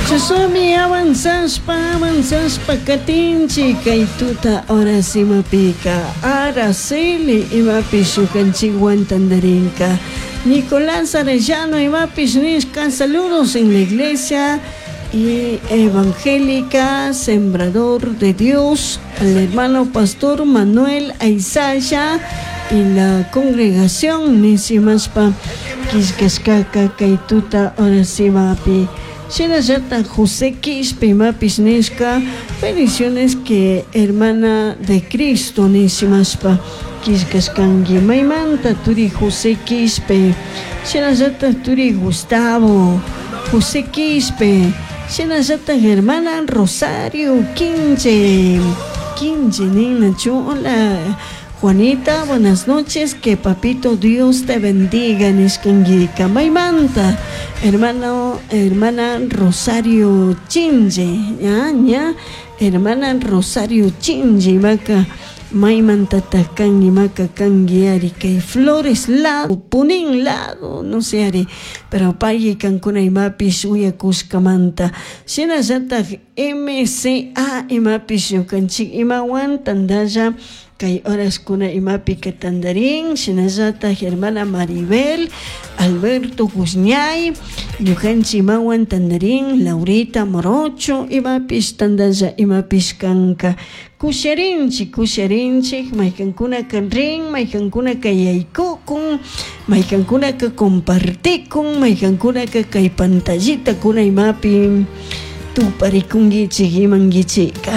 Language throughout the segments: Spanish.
Chusumi avanzaspa katinchi kay tuta orasima pika Araceli imapish yukanchik Tandarinka Nicolás Arellano imapish nishka saludos en la iglesia y evangélica Sembrador de Dios al hermano pastor Manuel Aizaya y la congregación Nisimaspa Kishkashkaka kay tuta orasima pi Shinayata José Quispe Mapis Nishka, bendiciones que hermana de Cristo Nisimaspa, Kishkaskangi Maimanta Turi José Quispe, Shinayata Turi Gustavo, José Quispe, Shinayata hermana Rosario Quinche Nina Chula. Juanita, buenas noches, que papito Dios te bendiga, Nishkangika Maimanta, hermana Rosario Chinje, hermana Rosario Chinje, Maca Maimanta Takangi, Maca Kangiari, que Flores lado, Punin lado, no sé, Ari, pero Paye Cancuna y Mapis, Uyakuskamanta, Shenazata MCA y Mapis, Yukanchik, Imawan, Tandaya. Kay horas kuna imapi Tandarín, Shinazata hermana Maribel, Alberto Guzñay, Yuhanchi Mawan Tandarín, Laurita Morocho, imapis Tandaya imapis Kanka, Kusharinchi, Maikankuna Kanrin, Maikankuna Kayaikukun, Maikankuna ka compartikun, Maikankuna ka kay pantallita kuna imapi. Parikungichigimangichika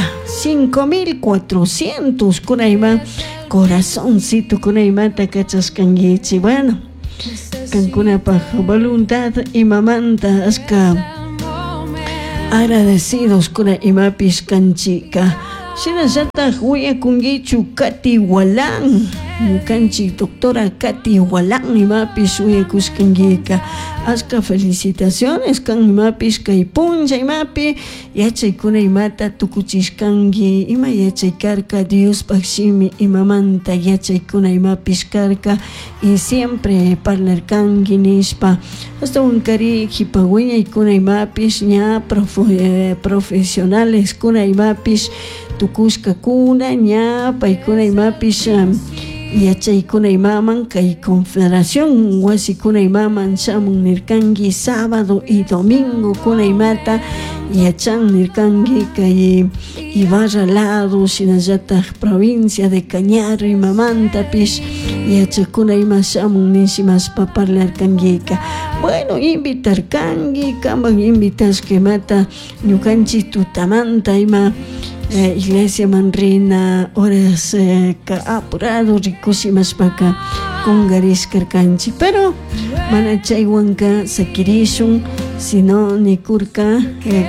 5400 kunaima corazoncito kunaimata kachaskangichi. Bueno, cancuna paja voluntad y mamanta aska agradecidos kuna imapis kanchika Shinashata huya kungichu Kati Walan Kanchi doctora Kati Walan imapis huya kuskangika aska felicitaciones kan imapis kay punja imapi yachay kuna imata tukuchishkangi ima yachay karka Dios pakshimi imamanta yachay kuna imapis karka y siempre parlarkangi nishpa hasta un kari hipawiña y kuna imapis ña profesionales kuna imapis tukushka kuna ña paykuna imapis yachaykuna imaman kay confederación wasikuna imaman shamun nirkangi sábado y domingo kuna imata yachan nirkangi kay Ibarra lado Shinayata provincia de Cañar imamanta pish yachakuna ima shamun nishimaspa parlarkangika. Bueno, invitar kangi kambang invitas que mata ñukanchi tutamanta ima iglesia manrina horas apurado rikushimashpaka kungaris karkanchi pero mana chaywanka sakirishun sino nikurka